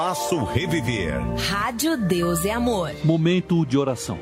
Espaço Reviver. Rádio Deus é Amor. Momento de oração.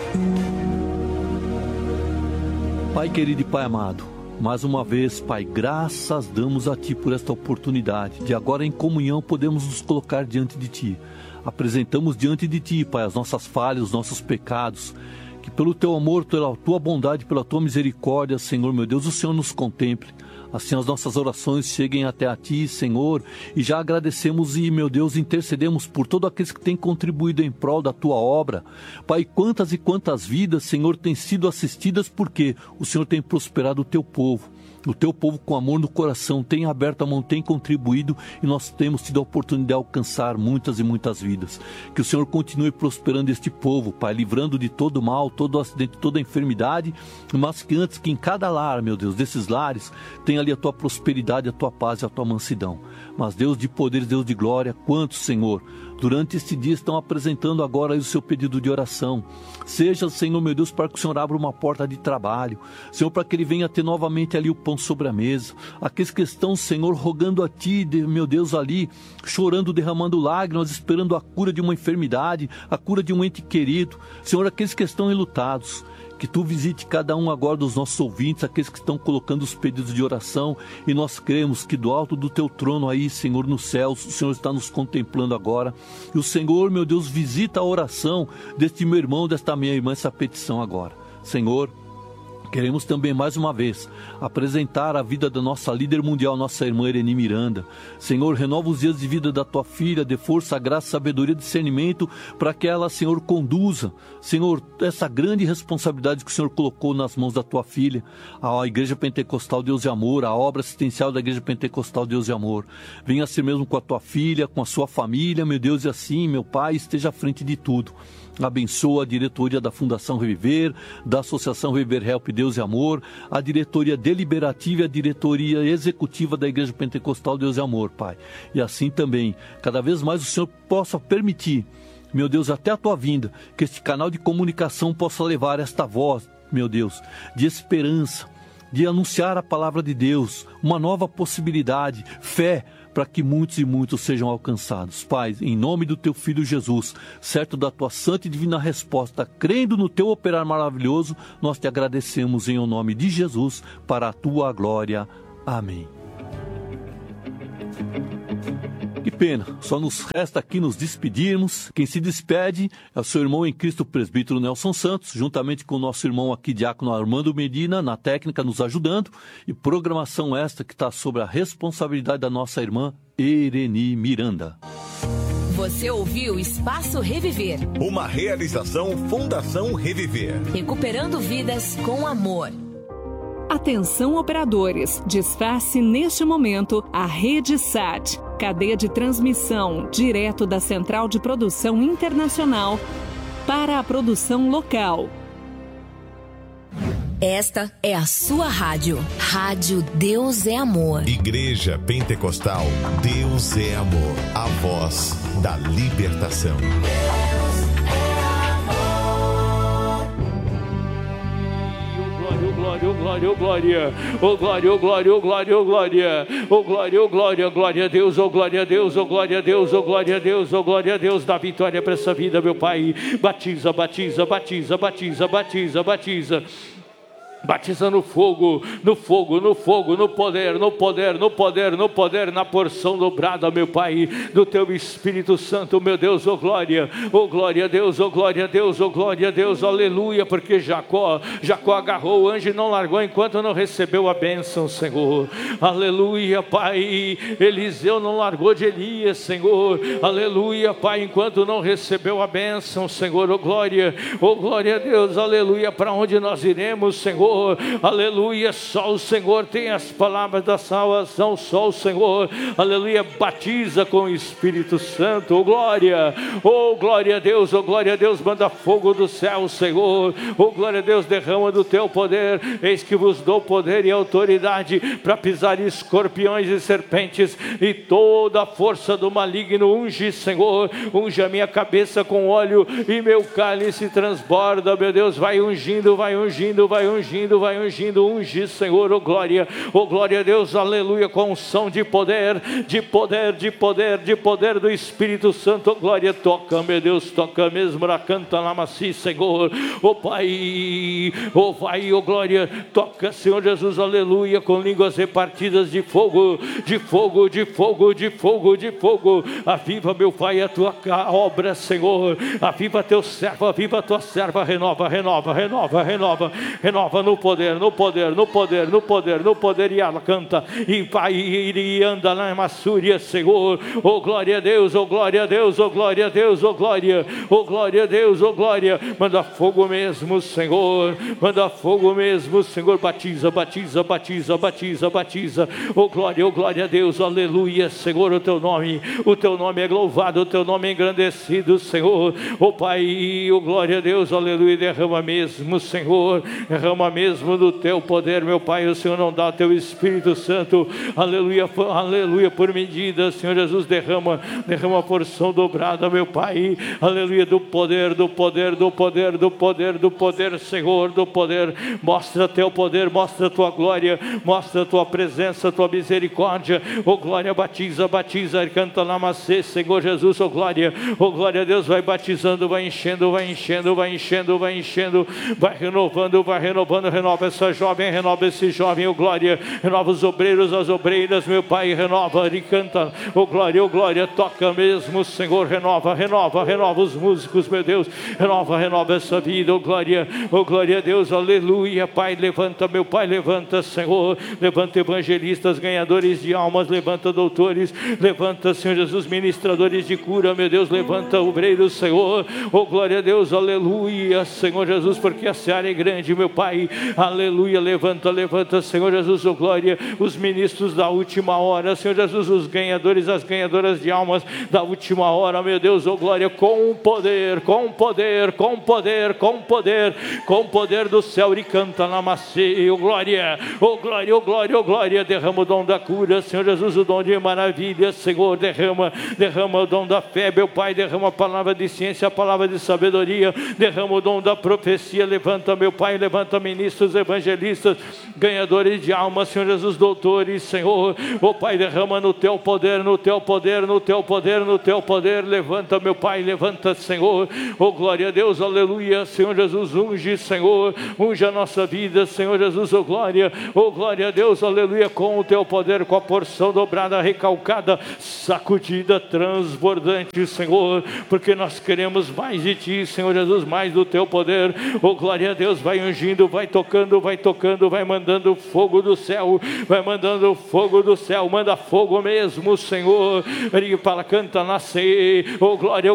Pai querido e Pai amado, mais uma vez, Pai, graças damos a Ti por esta oportunidade de agora em comunhão podemos nos colocar diante de Ti. Apresentamos diante de Ti, Pai, as nossas falhas, os nossos pecados, que pelo Teu amor, pela Tua bondade, pela Tua misericórdia, Senhor meu Deus, o Senhor nos contemple. Assim as nossas orações cheguem até a Ti, Senhor, e já agradecemos e, meu Deus, intercedemos por todos aqueles que têm contribuído em prol da Tua obra. Pai, quantas e quantas vidas, Senhor, têm sido assistidas porque o Senhor tem prosperado o Teu povo. O Teu povo com amor no coração tem aberto a mão, tem contribuído e nós temos tido a oportunidade de alcançar muitas e muitas vidas. Que o Senhor continue prosperando este povo, Pai, livrando de todo mal, todo acidente, toda enfermidade, mas que antes que em cada lar, meu Deus, desses lares, tenha ali a Tua prosperidade, a Tua paz e a Tua mansidão. Mas Deus de poderes, Deus de glória, quantos, Senhor, durante este dia estão apresentando agora o seu pedido de oração. Seja, Senhor meu Deus, para que o Senhor abra uma porta de trabalho. Senhor, para que ele venha ter novamente ali o pão sobre a mesa. Aqueles que estão, Senhor, rogando a Ti, meu Deus, ali, chorando, derramando lágrimas, esperando a cura de uma enfermidade, a cura de um ente querido. Senhor, aqueles que estão enlutados. Que Tu visite cada um agora dos nossos ouvintes, aqueles que estão colocando os pedidos de oração, e nós cremos que do alto do Teu trono aí, Senhor, nos céus, o Senhor está nos contemplando agora, e o Senhor, meu Deus, visita a oração deste meu irmão, desta minha irmã, essa petição agora. Senhor, queremos também mais uma vez apresentar a vida da nossa líder mundial, nossa irmã Ereni Miranda. Senhor, renova os dias de vida da Tua filha, dê força, graça, sabedoria, discernimento, para que ela, Senhor, conduza, Senhor, essa grande responsabilidade que o Senhor colocou nas mãos da Tua filha, a Igreja Pentecostal Deus e Amor, a obra assistencial da Igreja Pentecostal Deus e Amor. Venha ser mesmo com a Tua filha, com a sua família, meu Deus, e assim, meu Pai, esteja à frente de tudo. Abençoa a diretoria da Fundação Reviver, da Associação Reviver Help Deus e Amor, a diretoria deliberativa e a diretoria executiva da Igreja Pentecostal Deus e Amor, Pai. E assim também, cada vez mais o Senhor possa permitir, meu Deus, até a Tua vinda, que este canal de comunicação possa levar esta voz, meu Deus, de esperança, de anunciar a palavra de Deus, uma nova possibilidade, fé, para que muitos e muitos sejam alcançados. Pai, em nome do Teu Filho Jesus, certo da Tua santa e divina resposta, crendo no Teu operar maravilhoso, nós Te agradecemos em nome de Jesus, para a Tua glória. Amém. Que pena, só nos resta aqui nos despedirmos. Quem se despede é o seu irmão em Cristo, presbítero Nelson Santos, juntamente com o nosso irmão aqui, diácono Armando Medina, na técnica, nos ajudando. E programação esta que está sobre a responsabilidade da nossa irmã Ereni Miranda. Você ouviu Espaço Reviver. Uma realização Fundação Reviver. Recuperando vidas com amor. Atenção operadores, desface neste momento a Rede SAT, cadeia de transmissão direto da Central de Produção Internacional para a produção local. Esta é a sua rádio. Rádio Deus é Amor. Igreja Pentecostal Deus é Amor. A voz da libertação. Glória, glória, glória, oh glória, oh glória, oh glória, oh glória, oh glória, oh glória, glória a Deus, oh glória a Deus, oh glória a Deus, oh glória a Deus, oh glória a Deus, dá vitória para essa vida, meu Pai. Batiza, batiza, batiza, batiza, batiza, batiza. Batiza no fogo, no fogo, no fogo, no poder, no poder, no poder, no poder, na porção dobrada, meu Pai, do Teu Espírito Santo, meu Deus, oh glória a Deus, oh glória a Deus, oh glória a Deus, aleluia, porque Jacó agarrou o anjo e não largou enquanto não recebeu a bênção, Senhor, aleluia, Pai. Eliseu não largou de Elias, Senhor, aleluia, Pai, enquanto não recebeu a bênção, Senhor, oh glória a Deus, aleluia. Para onde nós iremos, Senhor? Aleluia, só o Senhor tem as palavras da salvação, só o Senhor, aleluia, batiza com o Espírito Santo, oh glória a Deus, oh glória a Deus, manda fogo do céu, Senhor, oh glória a Deus, derrama do Teu poder, eis que vos dou poder e autoridade para pisar escorpiões e serpentes e toda a força do maligno. Unge, Senhor, unge a minha cabeça com óleo e meu cálice transborda, meu Deus, vai ungindo, vai ungindo, vai ungindo, unge, Senhor, oh glória a Deus, aleluia, com unção de poder do Espírito Santo, oh glória, toca, meu Deus, toca mesmo, na canta lá macia, Senhor, oh Pai, oh vai, oh glória, toca, Senhor Jesus, aleluia, com línguas repartidas de fogo, aviva, meu Pai, a tua obra, Senhor, aviva teu servo, aviva a tua serva, renova no poder, e ela canta, e vai, e anda na massúria, Senhor, oh glória a Deus, manda fogo mesmo, Senhor, batiza, oh glória a Deus, aleluia, Senhor, o teu nome é louvado, o teu nome é engrandecido, Senhor, oh Pai, oh glória a Deus, aleluia, derrama mesmo, Senhor, derrama mesmo do teu poder, meu Pai, o Senhor não dá o teu Espírito Santo, aleluia, por medida, Senhor Jesus, derrama a porção dobrada, meu Pai, aleluia, do poder, Senhor, do poder, mostra teu poder, mostra a tua glória, mostra a tua presença, a tua misericórdia, oh glória, batiza, canta lá macê, Senhor Jesus, oh glória a Deus, vai batizando, vai enchendo, vai renovando, renova essa jovem, renova esse jovem, oh glória, renova os obreiros, as obreiras, meu Pai, renova e canta, oh glória, toca mesmo, Senhor, renova os músicos, meu Deus, renova essa vida, oh glória a Deus, aleluia, Pai, levanta, meu Pai, levanta, Senhor, levanta evangelistas, ganhadores de almas, levanta doutores, levanta, Senhor Jesus, ministradores de cura, meu Deus, levanta obreiros, Senhor, oh glória a Deus, aleluia, Senhor Jesus, porque a seara é grande, meu Pai, aleluia, levanta, Senhor Jesus, oh glória, os ministros da última hora, Senhor Jesus, os ganhadores, as ganhadoras de almas da última hora, meu Deus, oh glória, com poder do céu, e canta na macia, oh glória, derrama o dom da cura, Senhor Jesus, o dom de maravilha, Senhor, derrama o dom da fé, meu Pai, derrama a palavra de ciência, a palavra de sabedoria, derrama o dom da profecia, levanta, meu Pai, levanta ministros, evangelistas, ganhadores de almas, Senhor Jesus, doutores, Senhor, oh Pai, derrama no teu poder, levanta, meu Pai, levanta, Senhor, oh glória a Deus, aleluia, Senhor Jesus, unge, Senhor, unge a nossa vida, Senhor Jesus, oh glória a Deus, aleluia, com o teu poder, com a porção dobrada, recalcada, sacudida, transbordante, Senhor, porque nós queremos mais de ti, Senhor Jesus, mais do teu poder, oh glória a Deus, vai ungindo, vai tocando, vai mandando fogo do céu, manda fogo mesmo, Senhor, para canta, nascer, oh glória,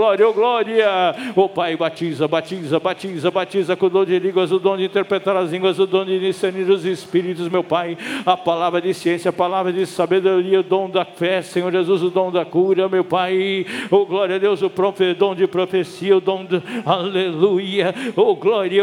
oh Pai, batiza com o dom de línguas, o dom de interpretar as línguas, o dom de discernir os espíritos, meu Pai, a palavra de ciência, a palavra de sabedoria, o dom da fé, Senhor Jesus, o dom da cura, meu Pai, oh glória a Deus, o dom de profecia, o dom de, aleluia, oh glória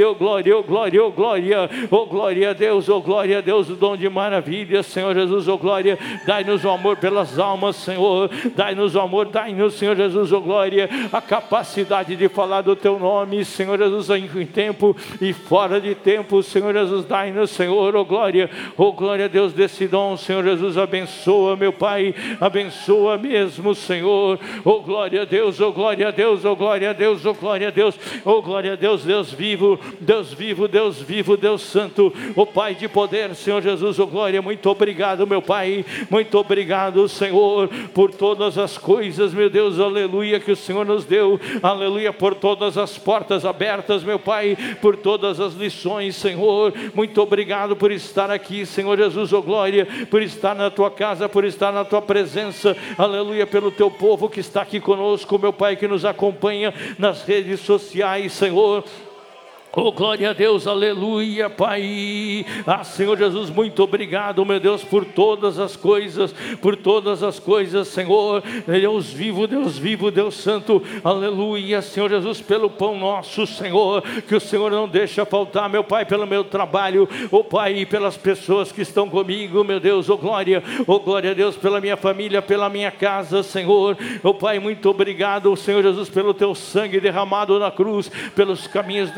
a Deus, o dom de maravilha, Senhor Jesus, oh glória, dai-nos o amor pelas almas, Senhor, dai-nos, Senhor Jesus, oh glória, a capacidade de falar do teu nome, Senhor Jesus, em tempo e fora de tempo, Senhor Jesus, dai-nos, Senhor, oh glória a Deus, desse dom, Senhor Jesus, abençoa, meu Pai, abençoa mesmo, Senhor, oh glória a Deus, oh glória a Deus, oh glória a Deus, oh glória a Deus, oh glória a Deus, Deus vivo, Deus santo, oh Pai de poder, Senhor Jesus, oh glória, muito obrigado, meu Pai, muito obrigado, Senhor, por todas as coisas, meu Deus, aleluia, que o Senhor nos deu, aleluia, por todas as portas abertas, meu Pai, por todas as lições, Senhor, muito obrigado por estar aqui, Senhor Jesus, oh glória, por estar na tua casa, por estar na tua presença, aleluia, pelo teu povo que está aqui conosco, meu Pai, que nos acompanha nas redes sociais, Senhor. Oh, glória a Deus, aleluia, Pai. Senhor Jesus, muito obrigado, meu Deus, por todas as coisas, Senhor. Deus vivo, Deus santo, aleluia, Senhor Jesus, pelo pão nosso, Senhor, que o Senhor não deixa faltar, meu Pai, pelo meu trabalho, oh Pai, pelas pessoas que estão comigo, meu Deus, oh glória a Deus, pela minha família, pela minha casa, Senhor, oh Pai, muito obrigado, Senhor Jesus, pelo teu sangue derramado na cruz, pelos caminhos da salvação,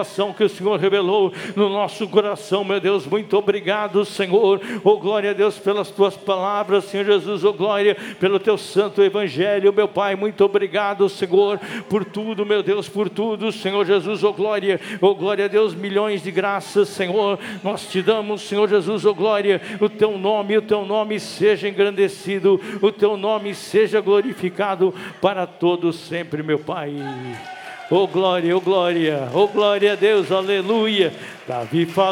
salvação que o Senhor revelou no nosso coração, meu Deus. Muito obrigado, Senhor. Oh, glória a Deus pelas tuas palavras, Senhor Jesus. Oh, glória pelo teu santo evangelho, meu Pai. Muito obrigado, Senhor, por tudo, meu Deus, por tudo, Senhor Jesus. Oh, glória a Deus, milhões de graças, Senhor, nós te damos, Senhor Jesus. Oh, glória, o teu nome seja engrandecido, o teu nome seja glorificado para todos sempre, meu Pai. Oh glória, oh glória, oh glória a Deus, aleluia. Davi falou.